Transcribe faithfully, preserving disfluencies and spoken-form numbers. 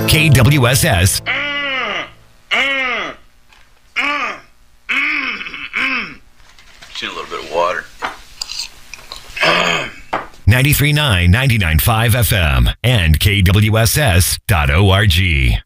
K W S S. Just need a little bit of water. ninety-three point nine, ninety-nine point five F M and K W S S dot org.